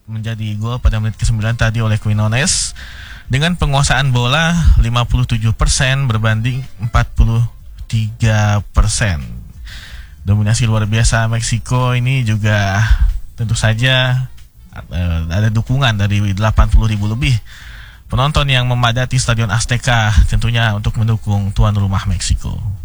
menjadi gol pada menit ke-9 tadi oleh Quinones dengan penguasaan bola 57% berbanding 43%. Dominasi luar biasa Meksiko ini juga tentu saja ada dukungan dari 80.000 lebih penonton yang memadati Stadion Azteca tentunya untuk mendukung tuan rumah Meksiko.